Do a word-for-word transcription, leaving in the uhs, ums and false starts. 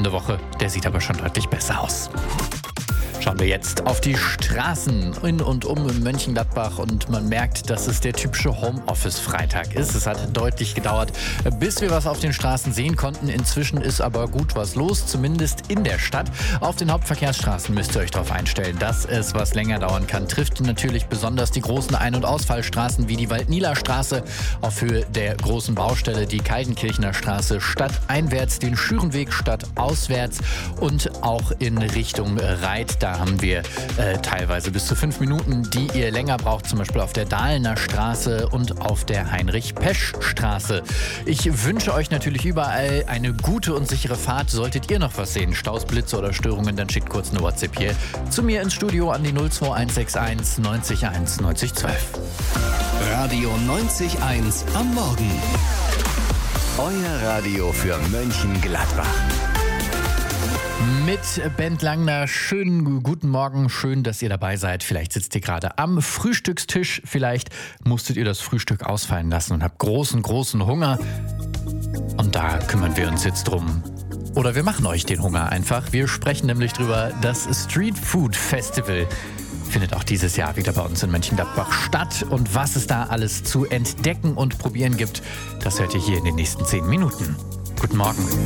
kommende Woche, der sieht aber schon deutlich besser aus. Schauen wir jetzt auf die Straßen in und um Mönchengladbach und man merkt, dass es der typische Homeoffice-Freitag ist. Es hat deutlich gedauert, bis wir was auf den Straßen sehen konnten. Inzwischen ist aber gut was los, zumindest in der Stadt. Auf den Hauptverkehrsstraßen müsst ihr euch darauf einstellen, dass es was länger dauern kann. Trifft natürlich besonders die großen Ein- und Ausfallstraßen wie die Waldnieler Straße auf Höhe der großen Baustelle, die Kaltenkirchener Straße stadteinwärts, den Schürenweg stadtauswärts und auch in Richtung Reit. Da haben wir äh, teilweise bis zu fünf Minuten, die ihr länger braucht, zum Beispiel auf der Dahlener Straße und auf der Heinrich-Pesch-Straße. Ich wünsche euch natürlich überall eine gute und sichere Fahrt. Solltet ihr noch was sehen, Staus, Blitze oder Störungen, dann schickt kurz eine WhatsApp hier zu mir ins Studio an die null zwei eins sechs eins neunzig eins neunzig zwölf. Radio neunzig eins am Morgen. Euer Radio für Mönchengladbach. Mit Bent Langner, schönen guten Morgen, schön, dass ihr dabei seid. Vielleicht sitzt ihr gerade am Frühstückstisch, vielleicht musstet ihr das Frühstück ausfallen lassen und habt großen, großen Hunger. Und da kümmern wir uns jetzt drum. Oder wir machen euch den Hunger einfach. Wir sprechen nämlich drüber, das Street Food Festival findet auch dieses Jahr wieder bei uns in Mönchengladbach statt. Und was es da alles zu entdecken und probieren gibt, das hört ihr hier in den nächsten zehn Minuten. Guten Morgen.